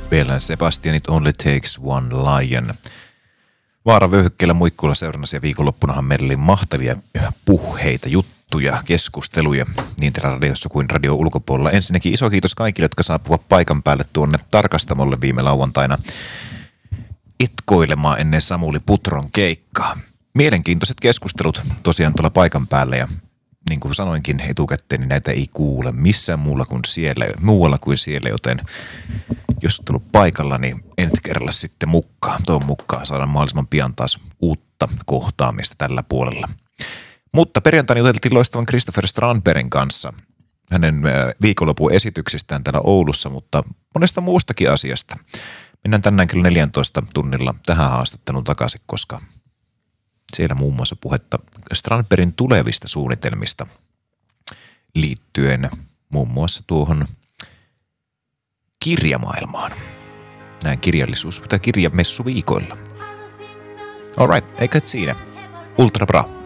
Bell Sebastian, It Only Takes One Lion. Vaaravyöhykkeellä Muikkuilla seurannassa ja viikonloppunahan meillä oli mahtavia puheita, juttuja, keskusteluja niin radiossa kuin radio ulkopuolella. Ensinnäkin iso kiitos kaikille, jotka saapuvat paikan päälle tuonne Tarkastamolle viime lauantaina itkoilemaan ennen Samuli Putron keikkaa. Mielenkiintoiset keskustelut tosiaan tuolla paikan päällä ja niin kuin sanoinkin etukäteen, niin näitä ei kuule missään muualla kuin siellä, joten jos on tullut paikalla, niin ensi kerralla sitten toivon mukaan saadaan mahdollisimman pian taas uutta kohtaamista tällä puolella. Mutta perjantaina juteltiin loistavan Christopher Strandbergin kanssa hänen viikonlopun esityksistään täällä Oulussa, mutta monesta muustakin asiasta. Mennään tänään kyllä 14 tunnilla tähän haastatteluun takaisin, koska siellä muun muassa puhetta Strandbergin tulevista suunnitelmista liittyen muun muassa tuohon kirjamaailmaan. Näin kirjamessuviikoilla. Alright, eikä siinä. Ultra bra.